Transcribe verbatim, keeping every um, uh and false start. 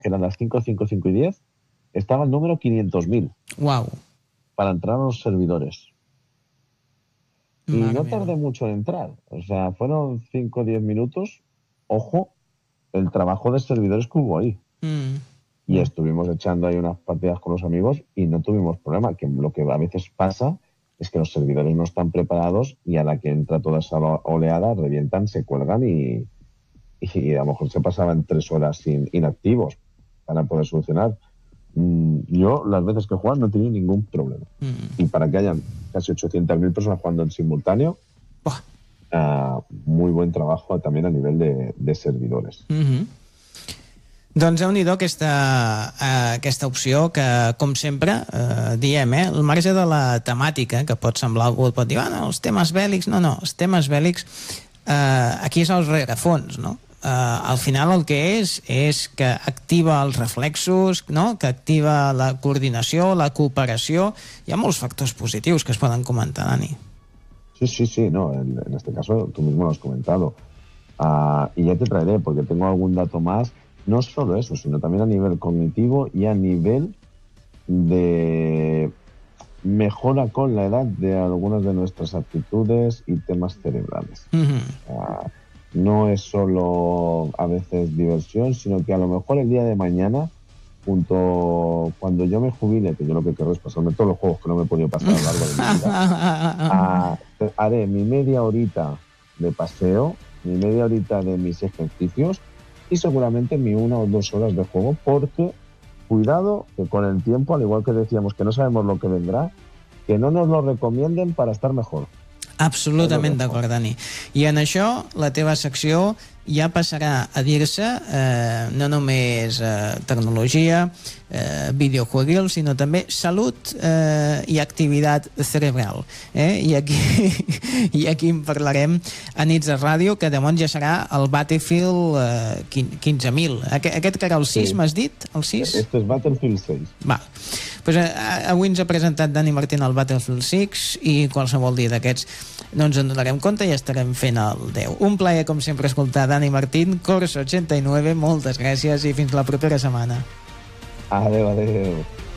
que eran las cinco, cinco, cinco y diez, estaba el número quinientos mil. Wow. Para entrar a los servidores. Y Madre no mía. tardé mucho en entrar. O sea, fueron cinco o diez minutos. Ojo, el trabajo de servidores que hubo ahí. Mm. Y estuvimos echando ahí unas partidas con los amigos y no tuvimos problema. Que lo que a veces pasa es que los servidores no están preparados y a la que entra toda esa oleada revientan, se cuelgan y, y a lo mejor se pasaban tres horas sin, inactivos para poder solucionar. Mm, yo las veces que he jugado no he tenido ningún problema. Mm. Y para que hayan casi ochocientas mil personas jugando en simultáneo, uh, muy buen trabajo también a nivel de, de servidores. Mm-hmm. Doncs déu-n'hi-do aquesta, uh, aquesta opció que, com sempre, uh, diem, eh, al marge de la temàtica, que pot semblar algú, pot dir, ah, no, els temes bèl·lics, no, no, els temes bèl·lics, uh, aquí és el rerefons, no? Uh, al final el que és és que activa els reflexos, no? Que activa la coordinació, la cooperació. Hi ha molts factors positius que es poden comentar, Dani. Sí, sí, sí, no, en, en este caso tú mismo lo has comentado. Uh, y ya te traeré, porque tengo algún dato más. No solo eso, sino también a nivel cognitivo y a nivel de mejora con la edad de algunas de nuestras aptitudes y temas cerebrales. Mm-hmm. Uh, no es solo a veces diversión, sino que a lo mejor el día de mañana, junto cuando yo me jubile, que yo lo que quiero es pasarme todos los juegos que no me he podido pasar a lo largo de mi vida, uh, haré mi media horita de paseo, mi media horita de mis ejercicios y seguramente mi una o dos horas de juego, porque cuidado que con el tiempo, al igual que decíamos que no sabemos lo que vendrá, que no nos lo recomienden para estar mejor. Absolutament d'acord, Dani. I en això la teva secció ja passarà a dir-se eh, no només eh, tecnologia, eh, videojuegos, sinó també salut eh, i activitat cerebral. Eh? I, aquí, I aquí en parlarem a Nits de Ràdio, que de moment ja serà el Battlefield eh, quinze mil. Aquest, aquest que era el sis, sí. M'has dit? El sis? Este és Battlefield seis. Va. Pues, eh, avui ens ha presentat Dani Martín el Battlefield sis i qualsevol dia d'aquests no ens en donarem compte i estarem fent el deu. Un plaer, com sempre, escoltar Dani Martín, Corso ochenta y nueve, moltes gràcies i fins la propera setmana. Adéu, adéu.